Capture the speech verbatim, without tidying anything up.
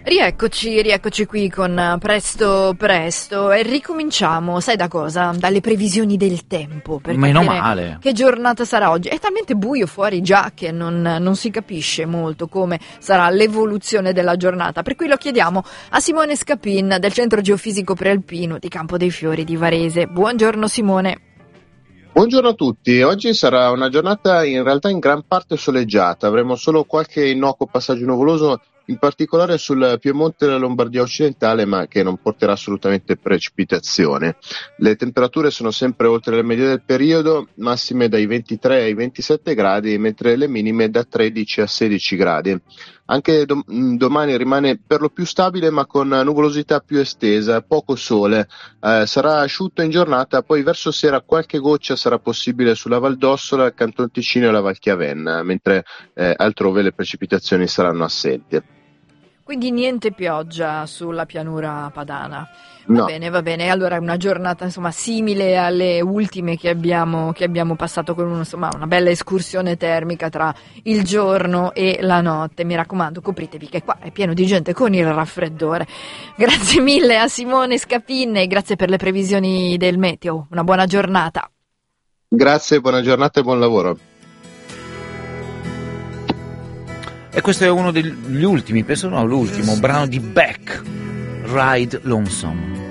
Rieccoci, rieccoci qui con Presto Presto e ricominciamo, sai da cosa? Dalle previsioni del tempo, per Meno capire male. che giornata sarà oggi. È talmente buio fuori già che non, non si capisce molto come sarà l'evoluzione della giornata, per cui lo chiediamo a Simone Scapin del Centro Geofisico Prealpino di Campo dei Fiori di Varese. Buongiorno Simone. Buongiorno a tutti, oggi sarà una giornata in realtà in gran parte soleggiata, avremo solo qualche innocuo passaggio nuvoloso, in particolare sul Piemonte e la Lombardia occidentale, ma che non porterà assolutamente precipitazione. Le temperature sono sempre oltre le medie del periodo, massime dai ventitré ai ventisette gradi, mentre le minime da tredici a sedici gradi. Anche dom- domani rimane per lo più stabile, ma con nuvolosità più estesa, poco sole. Eh, sarà asciutto in giornata, poi verso sera qualche goccia sarà possibile sulla Val d'Ossola, il Canton Ticino e la Val Chiavenna, mentre eh, altrove le precipitazioni saranno assenti. Quindi niente pioggia sulla pianura padana. Va No. bene, va bene. Allora è una giornata insomma simile alle ultime che abbiamo, che abbiamo passato con un, insomma, una bella escursione termica tra il giorno e la notte. Mi raccomando, copritevi che qua è pieno di gente con il raffreddore. Grazie mille a Simone Scapin e grazie per le previsioni del meteo. Una buona giornata. Grazie, buona giornata e buon lavoro. E questo è uno degli ultimi, penso no, l'ultimo brano di Beck, Ride Lonesome.